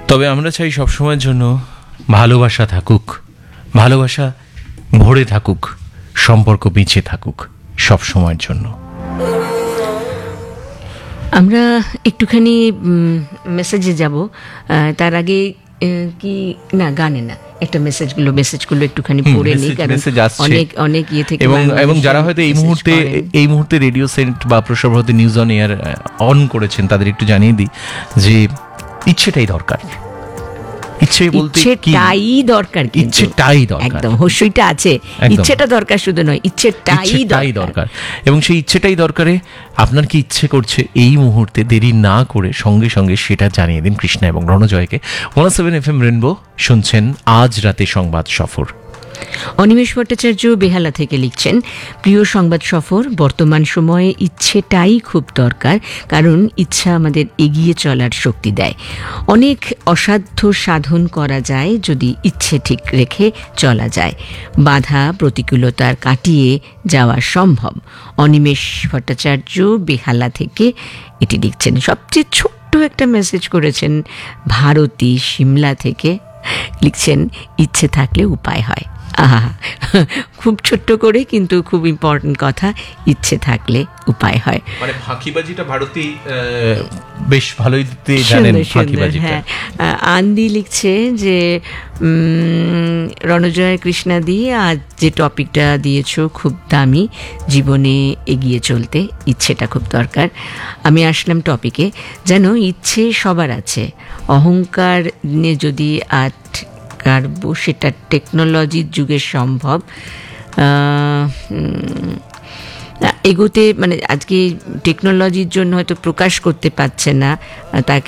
তবে আমরা চাই সবসময়ের জন্য ভালোবাসা থাকুক, ভালোবাসা ভরে থাকুক, সম্পর্ক বেঁচে থাকুক সব সময়ের জন্য। আমরা একটুখানি মেসেজে যাব, তার আগে কি না গানে না একটা মেসেজগুলো একটুখানি পড়ে নিই, কারণ অনেক ইয়ে থেকে এবং যারা হয়তো এই মুহূর্তে রেডিও সেন্ট বা প্রসার Bharati news on air on করেছেন তাদের একটু জানিয়ে দিই যে ইচ্ছেটাই দরকার। ইচ্ছেটাই দরকার, একদম হস্যইটা আছে, ইচ্ছেটা দরকার শুধু নয়, ইচ্ছেটাই দরকার। এবং সেই ইচ্ছেটাই দরকারে আপনার কি ইচ্ছে করছে এই মুহূর্তে দেরি না করে সঙ্গে সঙ্গে সেটা জানিয়ে দিন কৃষ্ণা এবং রণজয়কে। 107 FM রেনবো শুনছেন আজ রাতে সংবাদ সফর। অনিমেষ ভট্টাচার্য বেহালা থেকে লিখছেন, প্রিয় সংবাদ সফর, বর্তমান সময়ে ইচ্ছেটাই খুব দরকার, কারণ ইচ্ছা আমাদের এগিয়ে চলার শক্তি দেয়। অনেক অসাধ্য সাধন করা যায় যদি ইচ্ছে ঠিক রেখে চলা যায়, বাধা প্রতিকূলতার কাটিয়ে যাওয়া সম্ভব। অনিমেষ ভট্টাচার্য বেহালা থেকে এটি লিখছেন। সবচেয়ে ছোট্ট একটা মেসেজ করেছেন ভারতী সিমলা থেকে, লিখছেন ইচ্ছে থাকলে উপায় হয়। আহা, খুব ছোট্ট করে কিন্তু খুব ইম্পর্টেন্ট কথা, ইচ্ছে থাকলে উপায় হয়। মানে ফাঁকিবাজিটা ভারতী বেশ ভালোই দিতে জানেন ফাঁকিবাজিটা। হ্যাঁ, আন্দি লিখছে যে রণজয় কৃষ্ণাদি, আজ যে টপিকটা দিয়েছো খুব দামি, জীবনে এগিয়ে চলতে ইচ্ছেটা খুব দরকার। আমি আসলাম টপিকে, যেন ইচ্ছে সবার আছে, অহংকার নিয়ে যদি কারবো সেটা টেকনোলজির যুগে সম্ভব। এগোতে মানে আজকে টেকনোলজির জন্য হয়তো প্রকাশ করতে পারছে না, তাকে